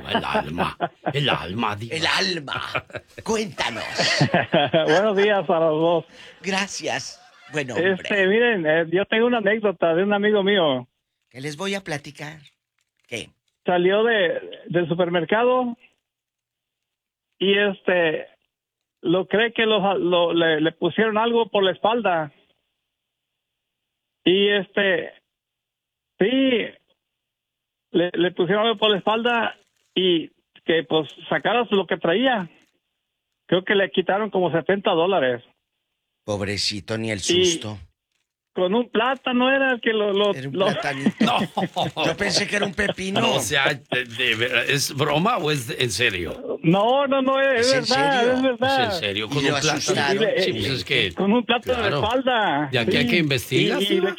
El alma, Diva. El alma. Cuéntanos. Buenos días a los dos. Gracias. Bueno, hombre. Miren, yo tengo una anécdota de un amigo mío. ¿Qué les voy a platicar? ¿Qué? Salió del supermercado y lo cree que le pusieron algo por la espalda. Y sí, le pusieron algo por la espalda y que pues sacaras lo que traía. Creo que le quitaron como $70. Pobrecito, ni el susto. Con un plátano era el que Era un platanito. No. Yo pensé que era un pepino. No, o sea, ¿es broma o es en serio? No, es ¿Es en verdad, serio? es verdad. ¿Es en serio? ¿Con ¿Y un lo plátano? asustaron? Sí, pues es que... Con un plátano Claro. de espalda. ¿De aquí hay que investigar? Y le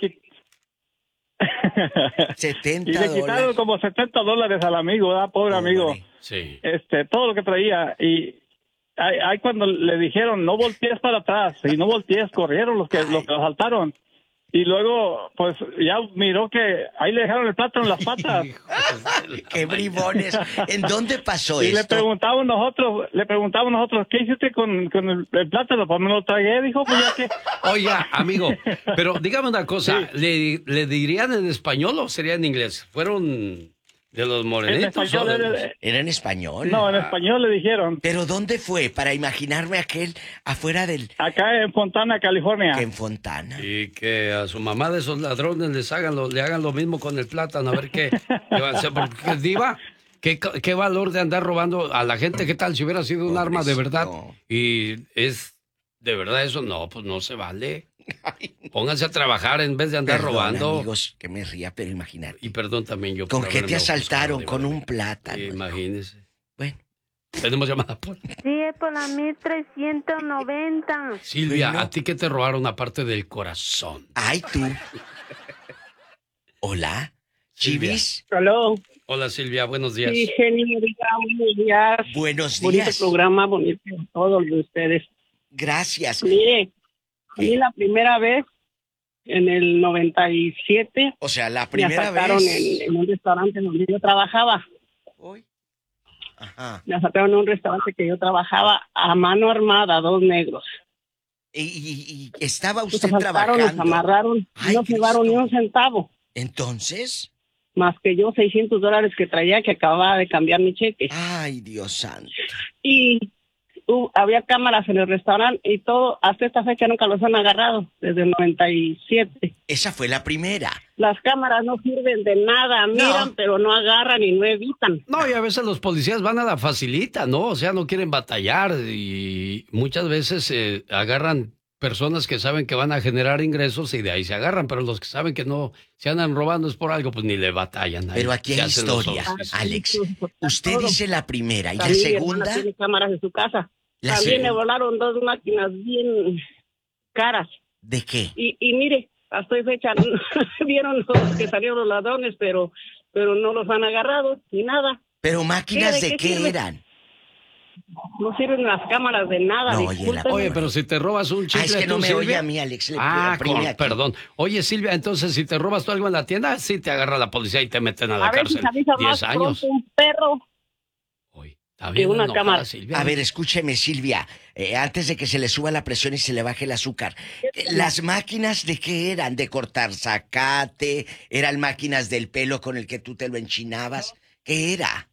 70 y le quitaron dólares. como $70 al amigo, ¿verdad? Pobre amigo. Sí. Todo lo que traía. Y ahí cuando le dijeron, no voltees para atrás, y no voltees, corrieron los que asaltaron. Y luego, pues, ya miró que ahí le dejaron el plátano en las patas. ¡Qué bribones! ¿En dónde pasó Y esto? le preguntamos nosotros, ¿qué hiciste con el plátano? Pues me lo tragué, dijo, pues ya que... Oiga, amigo, pero dígame una cosa, Sí. ¿le dirían en español o sería en inglés? ¿Fueron de los En morenitos? español, o de los- ¿Era en español? no, en español le dijeron. ¿Pero dónde fue? Para imaginarme aquel afuera del... Acá en Fontana, California. que en Fontana. Y que a su mamá de esos ladrones le hagan lo mismo con el plátano, a ver qué va a hacer. Porque, Diva, ¿qué valor de andar robando a la gente? ¿Qué tal si hubiera sido un arma de verdad? Y es de verdad eso, no, pues no se vale. Pónganse a trabajar en vez de andar Perdón, robando. amigos, que me ría, pero imaginar. Y perdón también yo. ¿Con por qué te haberme asaltaron? ofuscado, Con Diva. un plátano. Imagínese. Bueno. Tenemos llamada por... Sí, es por la 1390. Silvia, Bueno. ¿a ti qué te robaron aparte del corazón? Ay, tú. Hola. Silvia. Chivis. Hello. Hola Silvia, buenos días. Sí, genio, buenos días. Buenos Bonito días. programa, bonito todo de ustedes. Gracias. Mire, a mí la primera vez, en el 97, O sea, la me primera asaltaron vez. en un restaurante donde yo trabajaba. Hoy. Ajá. Me asaltaron en un restaurante que yo trabajaba a mano armada, 2 negros. Y estaba Nos usted asaltaron, nos trabajando. amarraron, Ay, no llevaron Cristo. ni un centavo, Entonces. más que yo $600 que traía, que acababa de cambiar mi cheque. Ay, Dios santo. Y había cámaras en el restaurante y todo, hasta esta fecha nunca los han agarrado, desde el 97. Esa fue la primera. Las cámaras no sirven de nada, miran, pero no agarran y no evitan. No, y a veces los policías van a la facilita, ¿no? O sea, no quieren batallar y muchas veces agarran personas que saben que van a generar ingresos y de ahí se agarran, pero los que saben que no se andan robando es por algo, pues ni le batallan. Ahí Pero aquí se hay hacen los historia, solos. Alex. Usted Todo. dice la primera y la También mi hermana segunda. tiene cámaras en su casa. La También segunda. le volaron 2 máquinas bien caras. ¿De qué? Y mire, hasta hoy fecha vieron los que salieron los ladrones, pero no los han agarrado ni nada. Pero máquinas ¿De de qué qué sirve? eran. No sirven las cámaras de nada. No, discúlpenme. Oye, pero si te robas un chicle, Ah, es que no ¿tú, me Silvia? oye a mí, Alex. Le Ah, perdón. Oye, Silvia, entonces si te robas tú algo en la tienda, sí te agarra la policía y te meten a la A ver si cárcel. se avisa 10 más años. pronto un perro. Oye, está que bien una enojada, cámara. Silvia. A ver, escúcheme, Silvia. Antes de que se le suba la presión y se le baje el azúcar. ¿Las máquinas de qué eran? ¿De cortar zacate? ¿Eran máquinas del pelo con el que tú te lo enchinabas? ¿Qué era?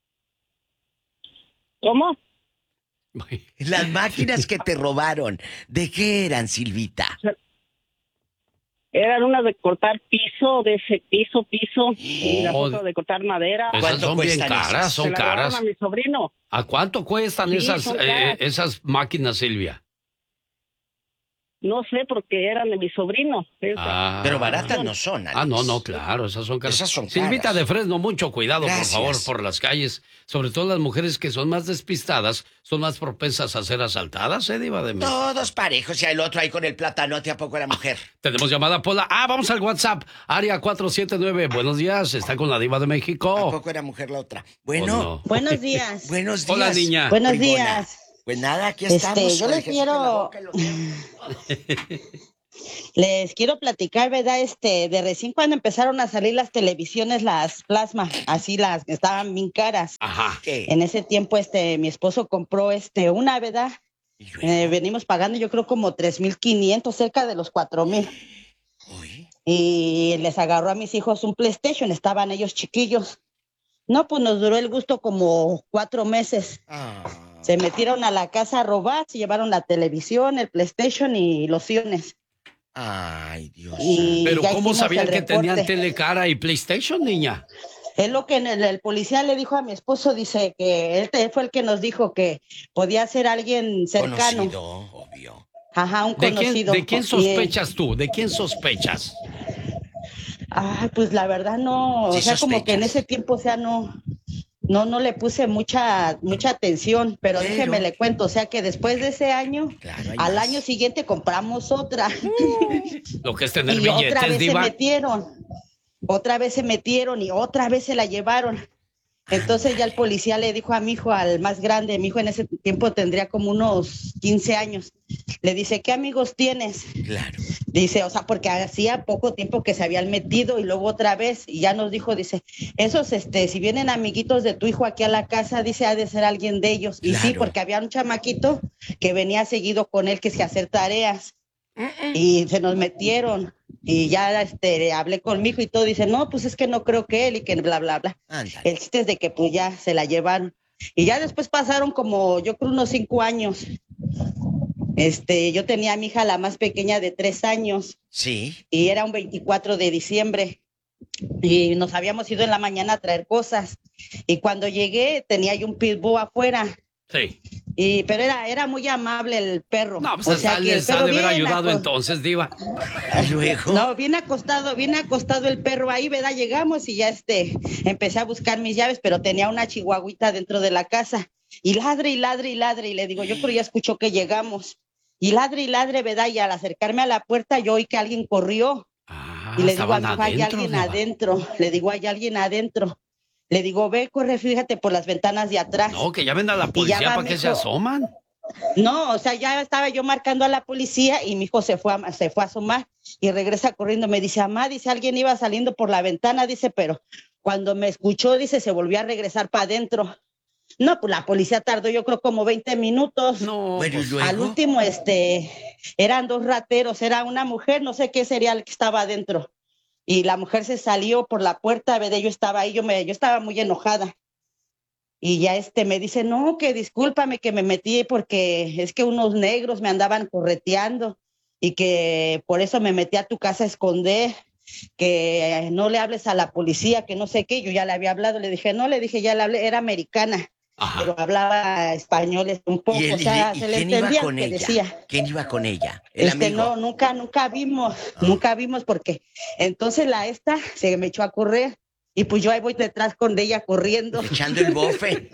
¿Cómo? Las máquinas que te robaron, ¿de qué eran, Silvita? Eran unas de cortar piso, de ese piso, y las Oh, otras de cortar madera. Esas ¿Cuánto son bien cuestan caras, esas? son Se la robaron caras. a mi sobrino. ¿A cuánto cuestan Sí, esas, son caras. esas máquinas, Silvia? No sé, porque eran de mi sobrino. Ah. Pero baratas no son, Alex. Ah, no, claro, esas son caras. Esas son Silvita caras. de Fresno, mucho cuidado, Gracias. por favor, por las calles. Sobre todo las mujeres que son más despistadas, son más propensas a ser asaltadas, Diva de México? Todos parejos y el otro ahí con el plátanote, ¿a poco era mujer? Tenemos llamada, Pola. Vamos al WhatsApp, área 479. Buenos días, está con la Diva de ¿A México. poco era mujer la otra? ¿O Bueno, no? Buenos días. buenos días. Hola, niña. Buenos bribona. días. Pues nada, aquí estamos. yo con les el Jesús en la quiero... boca y los- Les quiero platicar, ¿verdad? De recién cuando empezaron a salir las televisiones, las plasma, así las que estaban bien caras. Ajá. En ese tiempo, mi esposo compró, una, ¿verdad? Venimos pagando, yo creo, como 3,500, cerca de los 4,000. Y les agarró a mis hijos un PlayStation, estaban ellos chiquillos. No, pues nos duró el gusto como 4 meses. Se metieron a la casa a robar, se llevaron la televisión, el PlayStation y los sillones. Ay, Dios. Pero ¿cómo sabían que tenían tele cara y PlayStation, niña? Es lo que el policía le dijo a mi esposo, dice que él fue el que nos dijo que podía ser alguien cercano. Conocido, obvio. Ajá, un conocido. ¿De quién sospechas tú? ¿De quién sospechas? Pues la verdad no, Sí, o sea, sospechas. como que en ese tiempo, o sea, no le puse mucha atención, pero déjeme le cuento, o sea que después de ese año, al año siguiente compramos otra. Lo que es tener y billetes, otra vez diva. otra vez se metieron y otra vez se la llevaron. Entonces ya el policía le dijo a mi hijo, al más grande, mi hijo en ese tiempo tendría como unos 15 años, le dice, ¿qué amigos tienes? Claro. Dice, o sea, porque hacía poco tiempo que se habían metido y luego otra vez, y ya nos dijo, dice, esos, si vienen amiguitos de tu hijo aquí a la casa, dice, ha de ser alguien de ellos. Claro. Y sí, porque había un chamaquito que venía seguido con él que se hacer tareas. Y se nos metieron y ya hablé con mi hijo y todo, dice, no, pues es que no creo que él y que bla, bla, bla. Ándale. El chiste es de que pues ya se la llevaron. Y ya después pasaron como, yo creo, unos 5 años. Yo tenía a mi hija, la más pequeña, de 3 años. Sí. Y era un 24 de diciembre. Y nos habíamos ido en la mañana a traer cosas. Y cuando llegué, tenía yo un pitbull afuera. Sí. Pero era muy amable el perro. No, pues o sea, que el les ha perro de haber bien ayudado entonces, diva. ¿Y luego? No, bien acostado el perro ahí, ¿verdad? Llegamos y ya empecé a buscar mis llaves, pero tenía una chihuahuita dentro de la casa. Y ladre, y ladre, y ladre. Y le digo, yo creo ya escuchó que llegamos. Y ladre, ¿verdad? Y al acercarme a la puerta, yo oí que alguien corrió. Y le digo a mi hijo, hay alguien adentro. Le digo, hay alguien adentro. Le digo, ve, corre, fíjate por las ventanas de atrás. No, que llamen a la policía para que se asoman. No, o sea, ya estaba yo marcando a la policía y mi hijo se fue a asomar y regresa corriendo. Me dice, mamá, dice, alguien iba saliendo por la ventana, dice, pero cuando me escuchó, dice, se volvió a regresar para adentro. No, pues la policía tardó yo creo como 20 minutos. No, bueno, pues, luego. Al último, eran 2 rateros, era una mujer, no sé qué sería el que estaba adentro. Y la mujer se salió por la puerta, ¿verdad? Yo estaba ahí, yo estaba muy enojada. Y ya me dice, no, que discúlpame que me metí porque es que unos negros me andaban correteando y que por eso me metí a tu casa a esconder, que no le hables a la policía, que no sé qué. Yo ya le había hablado, le dije, no, le dije, ya le hablé, era americana. Ajá. Pero hablaba español un poco, o sea, se le entendía lo que decía. ¿Quién iba con ella? ¿El amigo? No, nunca vimos porque entonces se me echó a correr. Y pues yo ahí voy detrás con ella corriendo. Echando el bofe.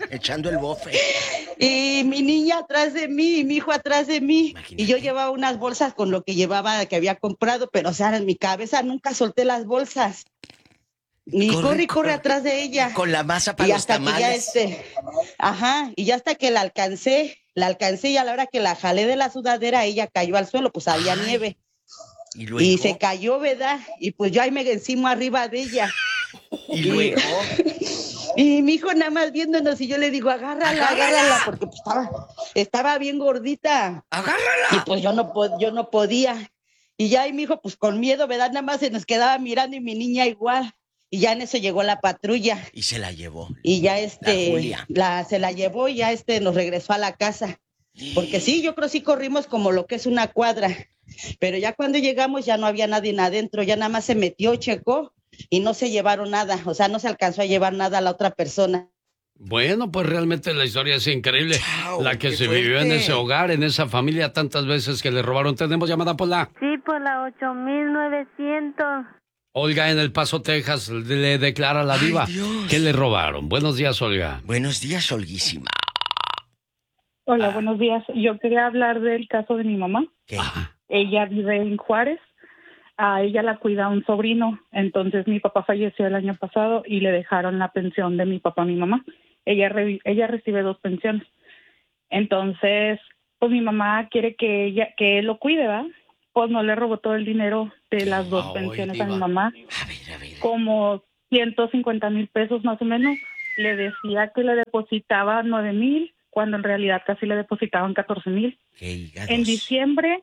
Y mi niña atrás de mí, y mi hijo atrás de mí. Imagínate. Y yo llevaba unas bolsas con lo que que había comprado, pero o sea, en mi cabeza nunca solté las bolsas. Y corre atrás de ella. Con la masa para los tamales. Y ya hasta que la alcancé y a la hora que la jalé de la sudadera, ella cayó al suelo, pues había nieve. Y se cayó, ¿verdad? Y pues yo ahí me encima arriba de ella. ¿Y luego? Y mi hijo nada más viéndonos y yo le digo, agárrala, porque pues, estaba bien gordita. ¡Agárrala! Y pues yo no podía. Y ya y mi hijo pues con miedo, ¿verdad? Nada más se nos quedaba mirando y mi niña igual. Y ya en eso llegó la patrulla. Y se la llevó. Y ya se la llevó y ya nos regresó a la casa. Porque sí, yo creo sí corrimos como lo que es una cuadra. Pero ya cuando llegamos ya no había nadie adentro, ya nada más se metió, checó y no se llevaron nada, o sea, no se alcanzó a llevar nada a la otra persona. Bueno, pues realmente la historia es increíble. La que se vivió en ese hogar, en esa familia, tantas veces que le robaron. ¿Tenemos llamada por la? Sí, por la 8900. Olga en El Paso, Texas, le declara a la diva que le robaron. Buenos días, Olga. Buenos días, Olguísima. Hola, buenos días. Yo quería hablar del caso de mi mamá. ¿Qué? Ella vive en Juárez. A ella la cuida un sobrino. Entonces mi papá falleció el año pasado y le dejaron la pensión de mi papá a mi mamá. Ella recibe 2 pensiones. Entonces, pues mi mamá quiere que él lo cuide, ¿verdad? pues no le robó todo el dinero de las dos pensiones a mi mamá. A ver. Como 150,000 pesos más o menos. Le decía que le depositaba 9,000, cuando en realidad casi le depositaban 14,000. En diciembre,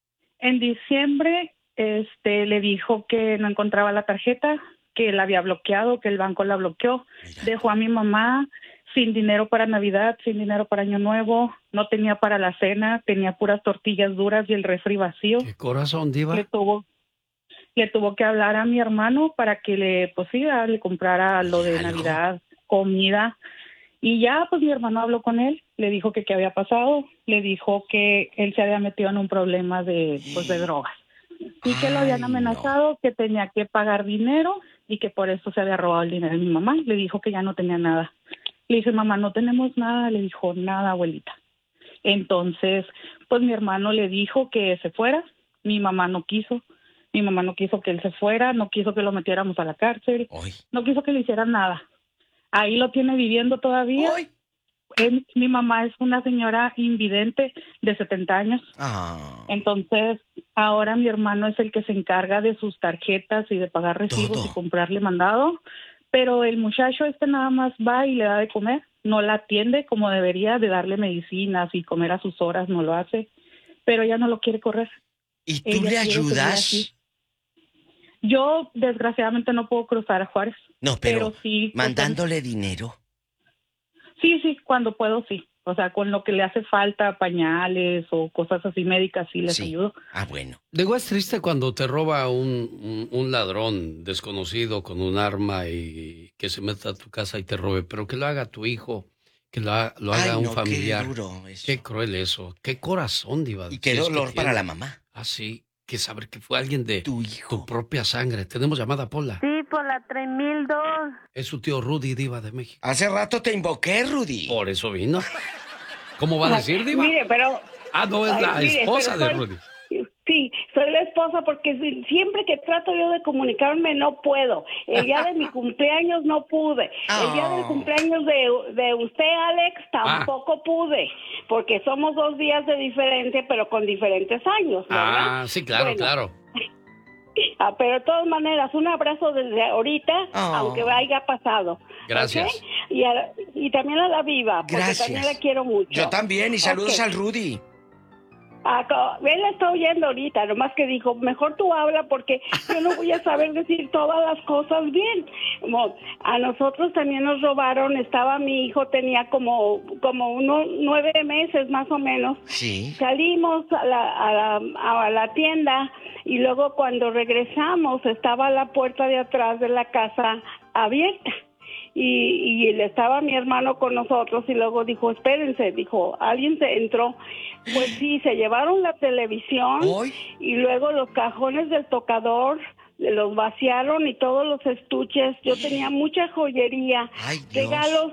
le dijo que no encontraba la tarjeta, que la había bloqueado, que el banco la bloqueó. Mira. Dejó a mi mamá sin dinero para Navidad, sin dinero para Año Nuevo, no tenía para la cena, tenía puras tortillas duras y el refri vacío. ¿Qué corazón, diva? Le tuvo que hablar a mi hermano para que le comprara lo de Navidad, comida. Y ya, pues mi hermano habló con él, le dijo que qué había pasado, le dijo que él se había metido en un problema de drogas. Y que lo habían amenazado, que tenía que pagar dinero y que por eso se había robado el dinero de mi mamá. Le dijo que ya no tenía nada. Le dije, mamá, no tenemos nada. Le dijo, nada, abuelita. Entonces, pues mi hermano le dijo que se fuera. Mi mamá no quiso. Mi mamá no quiso que él se fuera, no quiso que lo metiéramos a la cárcel, no quiso que le hicieran nada. Ahí lo tiene viviendo todavía. Mi mamá es una señora invidente de 70 años. Entonces, ahora mi hermano es el que se encarga de sus tarjetas y de pagar recibos y comprarle mandado. Pero el muchacho nada más va y le da de comer. No la atiende como debería, de darle medicinas y comer a sus horas, no lo hace. Pero ella no lo quiere correr. ¿Y tú le ayudas? Yo, desgraciadamente, no puedo cruzar a Juárez. No, pero sí, ¿mandándole dinero? Sí, cuando puedo, sí. O sea, con lo que le hace falta, pañales o cosas así médicas, sí les ayudo. Bueno. Digo, es triste cuando te roba un ladrón desconocido con un arma y que se meta a tu casa y te robe, pero que lo haga tu hijo, que lo haga un familiar. Qué duro eso. Qué cruel eso. Qué corazón, diva. Y qué dolor para la mamá. Sí. Que saber que fue alguien de tu propia sangre. Tenemos llamada, Pola. Sí, Pola 3002. Es su tío Rudy, diva de México. Hace rato te invoqué, Rudy. Por eso vino. ¿Cómo va a decir, diva? Mire, pero... No, es la esposa de Rudy. Sí, soy la esposa porque siempre que trato yo de comunicarme no puedo. El día de mi cumpleaños no pude. El día del cumpleaños de usted, Alex, tampoco pude. Porque somos 2 días de diferencia, pero con diferentes años, ¿verdad? Sí, claro, claro. Pero de todas maneras, un abrazo desde ahorita, aunque haya pasado. Gracias. ¿Okay? Y también a la Viva, porque también la quiero mucho. Yo también, y saludos al Rudy. Él la está oyendo ahorita, nomás que dijo, mejor tú habla porque yo no voy a saber decir todas las cosas bien. A nosotros también nos robaron, mi hijo tenía como unos 9 meses más o menos. Sí. Salimos a la tienda y luego cuando regresamos estaba la puerta de atrás de la casa abierta. Y estaba mi hermano con nosotros y luego dijo, espérense, dijo, alguien se entró. Pues sí, se llevaron la televisión y luego los cajones del tocador los vaciaron y todos los estuches. Yo tenía mucha joyería, regalos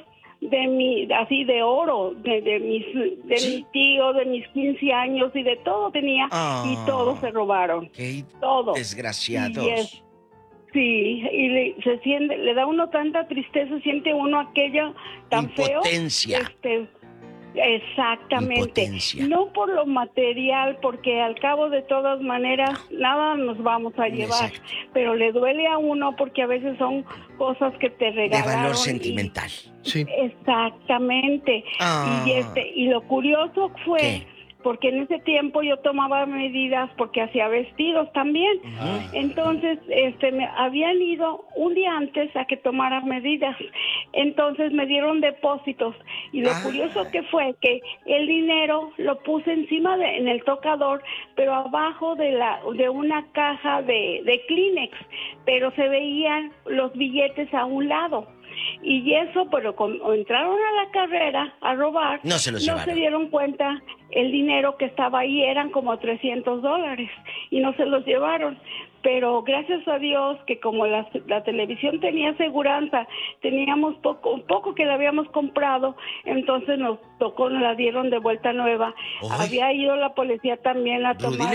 de oro, de mi tío, de mis 15 años y de todo tenía y todo se robaron. Todo. Desgraciados. Sí, y le da uno tanta tristeza, siente uno aquello tan impotencia. Feo. Exactamente. Impotencia. No por lo material, porque al cabo de todas maneras nada nos vamos a llevar, pero le duele a uno porque a veces son cosas que te regalaron. De valor sentimental. Sí. Exactamente. Y lo curioso fue... ¿Qué? Porque en ese tiempo yo tomaba medidas porque hacía vestidos también. Entonces, me habían ido un día antes a que tomara medidas. Entonces me dieron depósitos. Y lo curioso que fue que el dinero lo puse encima en el tocador, pero abajo de una caja de Kleenex. Pero se veían los billetes a un lado. Y eso, pero como entraron a la carrera a robar, no se dieron cuenta el dinero que estaba ahí, eran como $300 y no se los llevaron. Pero gracias a Dios que como la televisión tenía aseguranza, teníamos poco que la habíamos comprado, entonces nos la dieron de vuelta nueva. Había ido la policía también a tomar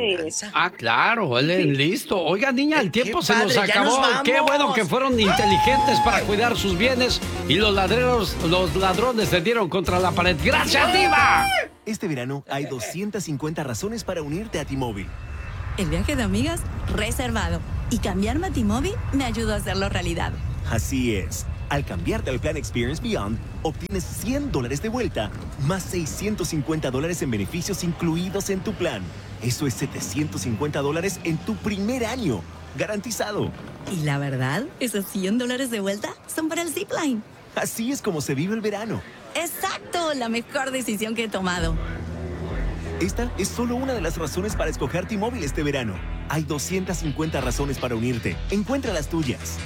claro, él es listo. Oiga, niña, el tiempo se nos acabó. Qué bueno que fueron inteligentes para cuidar sus bienes y los ladrones se dieron contra la pared. ¡Gracias, Diva! Este verano hay 250 razones para unirte a T-Mobile. el viaje de amigas reservado. Y cambiarme a T-Mobile me ayudó a hacerlo realidad. Así es. Al cambiarte al plan Experience Beyond, obtienes $100 de vuelta, más $650 en beneficios incluidos en tu plan. Eso es $750 en tu primer año. Garantizado. Y la verdad, esos $100 de vuelta son para el Zipline. Así es como se vive el verano. ¡Exacto! La mejor decisión que he tomado. Esta es solo una de las razones para escoger T-Mobile este verano. Hay 250 razones para unirte. Encuentra las tuyas.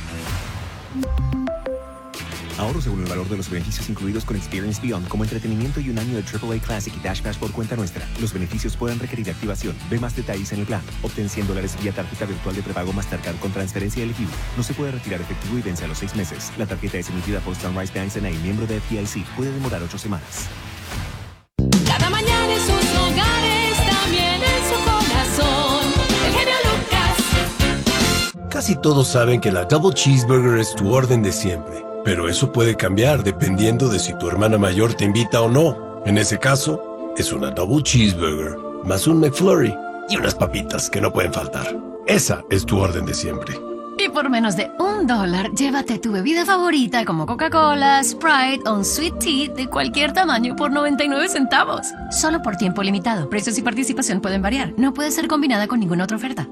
Ahorro según el valor de los beneficios incluidos con Experience Beyond, como entretenimiento y un año de AAA Classic y Dash Pass por cuenta nuestra. Los beneficios pueden requerir activación. Ve más detalles en el plan. Obtén $100 vía tarjeta virtual de prepago Mastercard con transferencia elegible. No se puede retirar efectivo y vence a los 6 meses. La tarjeta es emitida por Sunrise Bank N.A., miembro de FDIC. Puede demorar 8 semanas. Cada mañana en sus hogares, también en su corazón. El genio Lucas. Casi todos saben que la Double Cheeseburger es tu orden de siempre. Pero eso puede cambiar dependiendo de si tu hermana mayor te invita o no. En ese caso, es una Double Cheeseburger, más un McFlurry y unas papitas que no pueden faltar. Esa es tu orden de siempre. Y por menos de $1, llévate tu bebida favorita como Coca-Cola, Sprite o un Sweet Tea de cualquier tamaño por 99 centavos. Solo por tiempo limitado. Precios y participación pueden variar. No puede ser combinada con ninguna otra oferta.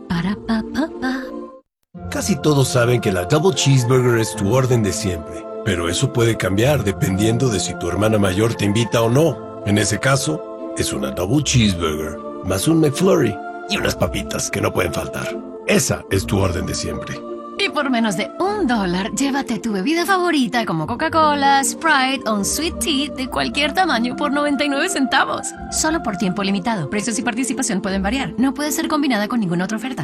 Casi todos saben que la Double Cheeseburger es tu orden de siempre. Pero eso puede cambiar dependiendo de si tu hermana mayor te invita o no. En ese caso, es una Double Cheeseburger, más un McFlurry y unas papitas que no pueden faltar. Esa es tu orden de siempre. Y por menos de $1, llévate tu bebida favorita como Coca-Cola, Sprite o un Sweet Tea de cualquier tamaño por 99 centavos. Solo por tiempo limitado. Precios y participación pueden variar. No puede ser combinada con ninguna otra oferta.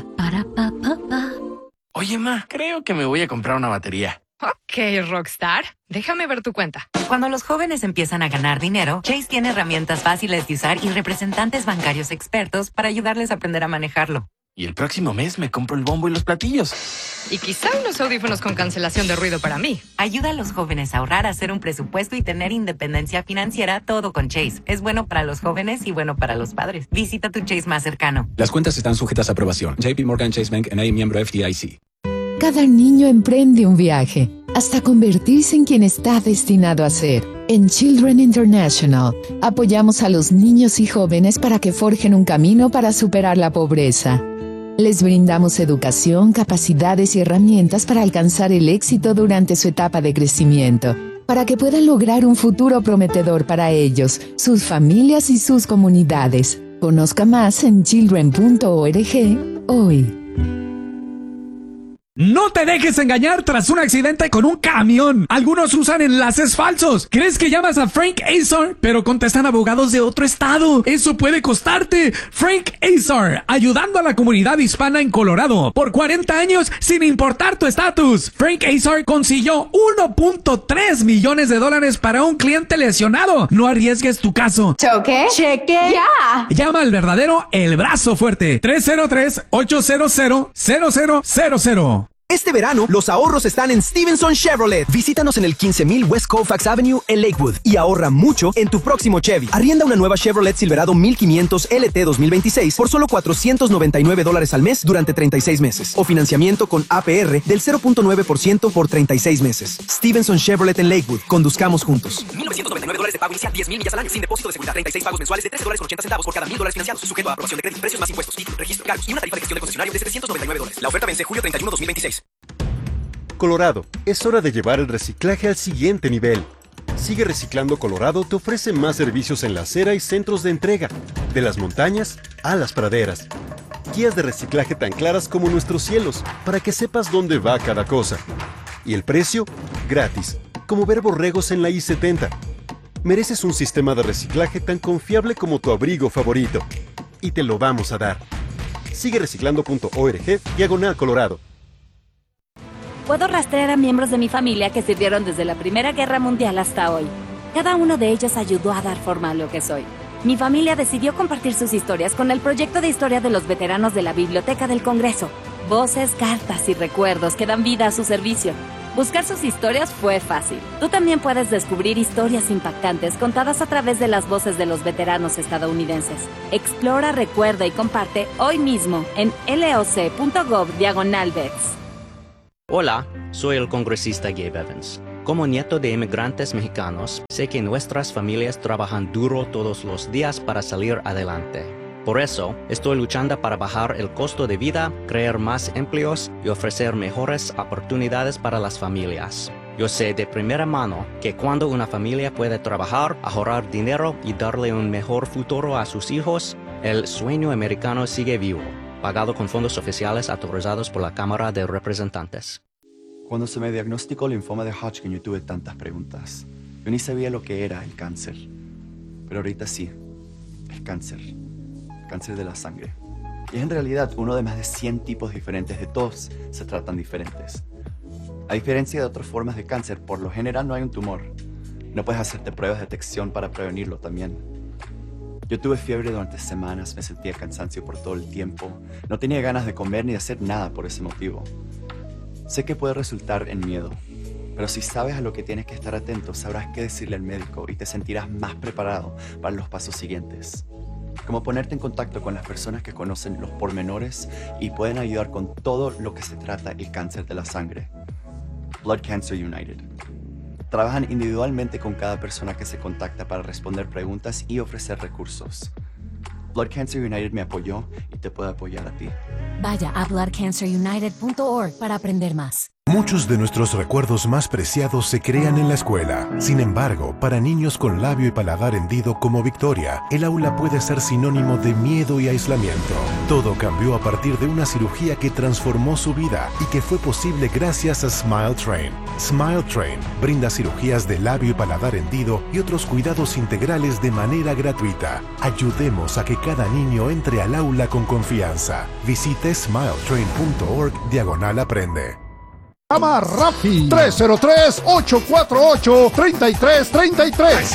Oye, ma, creo que me voy a comprar una batería. Ok, Rockstar. Déjame ver tu cuenta. Cuando los jóvenes empiezan a ganar dinero, Chase tiene herramientas fáciles de usar y representantes bancarios expertos para ayudarles a aprender a manejarlo. Y el próximo mes me compro el bombo y los platillos. Y quizá unos audífonos con cancelación de ruido para mí. Ayuda a los jóvenes a ahorrar, a hacer un presupuesto y tener independencia financiera, todo con Chase. Es bueno para los jóvenes y bueno para los padres. Visita tu Chase más cercano. Las cuentas están sujetas a aprobación. JP Morgan Chase Bank N.A., miembro FDIC. Cada niño emprende un viaje hasta convertirse en quien está destinado a ser. En Children International, apoyamos a los niños y jóvenes para que forjen un camino para superar la pobreza. Les brindamos educación, capacidades y herramientas para alcanzar el éxito durante su etapa de crecimiento, para que puedan lograr un futuro prometedor para ellos, sus familias y sus comunidades. Conozca más en children.org hoy. No te dejes engañar tras un accidente con un camión. Algunos usan enlaces falsos. ¿Crees que llamas a Frank Azar? Pero contestan abogados de otro estado. Eso puede costarte. Frank Azar, ayudando a la comunidad hispana en Colorado. Por 40 años, sin importar tu estatus. Frank Azar consiguió $1.3 millones para un cliente lesionado. No arriesgues tu caso. ¿Choque? ¡Cheque! ¡Ya! Llama al verdadero El Brazo Fuerte. 303-800-0000. Este verano, los ahorros están en Stevenson Chevrolet. Visítanos en el 15000 West Colfax Avenue en Lakewood y ahorra mucho en tu próximo Chevy. Arrienda una nueva Chevrolet Silverado 1500 LT 2026 por solo $499 al mes durante 36 meses. O financiamiento con APR del 0.9% por 36 meses. Stevenson Chevrolet en Lakewood. Conduzcamos juntos. $1,999 de pago inicial, 10,000 millas al año, sin depósito de seguridad, 36 pagos mensuales de $13.80 por cada $1,000 financiados. Sujeto a aprobación de crédito, precios más impuestos, título, registro, cargos y una tarifa de gestión de concesionario de $799. La oferta vence julio 31, 2026. Colorado, es hora de llevar el reciclaje al siguiente nivel. Sigue Reciclando Colorado te ofrece más servicios en la acera y centros de entrega, de las montañas a las praderas. Guías de reciclaje tan claras como nuestros cielos, para que sepas dónde va cada cosa. Y el precio, gratis, como ver borregos en la I-70. Mereces un sistema de reciclaje tan confiable como tu abrigo favorito. Y te lo vamos a dar. Sigue reciclando.org/Colorado. Puedo rastrear a miembros de mi familia que sirvieron desde la Primera Guerra Mundial hasta hoy. Cada uno de ellos ayudó a dar forma a lo que soy. Mi familia decidió compartir sus historias con el proyecto de historia de los veteranos de la Biblioteca del Congreso. Voces, cartas y recuerdos que dan vida a su servicio. Buscar sus historias fue fácil. Tú también puedes descubrir historias impactantes contadas a través de las voces de los veteranos estadounidenses. Explora, recuerda y comparte hoy mismo en loc.gov/vets. Hola, soy el congresista Gabe Evans. Como nieto de inmigrantes mexicanos, sé que nuestras familias trabajan duro todos los días para salir adelante. Por eso, estoy luchando para bajar el costo de vida, crear más empleos y ofrecer mejores oportunidades para las familias. Yo sé de primera mano que cuando una familia puede trabajar, ahorrar dinero y darle un mejor futuro a sus hijos, el sueño americano sigue vivo, pagado con fondos oficiales autorizados por la Cámara de Representantes. Cuando se me diagnosticó linfoma de Hodgkin, yo tuve tantas preguntas. Yo ni sabía lo que era el cáncer. Pero ahorita sí, el cáncer de la sangre. Y es en realidad uno de más de 100 tipos diferentes, de todos se tratan diferentes. A diferencia de otras formas de cáncer, por lo general no hay un tumor. No puedes hacerte pruebas de detección para prevenirlo también. Yo tuve fiebre durante semanas, me sentía cansancio por todo el tiempo. No tenía ganas de comer ni de hacer nada por ese motivo. Sé que puede resultar en miedo, pero si sabes a lo que tienes que estar atento, sabrás qué decirle al médico y te sentirás más preparado para los pasos siguientes. Como ponerte en contacto con las personas que conocen los pormenores y pueden ayudar con todo lo que se trata el cáncer de la sangre. Blood Cancer United. Trabajan individualmente con cada persona que se contacta para responder preguntas y ofrecer recursos. Blood Cancer United me apoyó y te puede apoyar a ti. Vaya a bloodcancerunited.org para aprender más. Muchos de nuestros recuerdos más preciados se crean en la escuela. Sin embargo, para niños con labio y paladar hendido como Victoria, el aula puede ser sinónimo de miedo y aislamiento. Todo cambió a partir de una cirugía que transformó su vida y que fue posible gracias a Smile Train. Smile Train brinda cirugías de labio y paladar hendido y otros cuidados integrales de manera gratuita. Ayudemos a que cada niño entre al aula con confianza. Visite smiletrain.org/aprende. Llama Rafi 303-848-3333.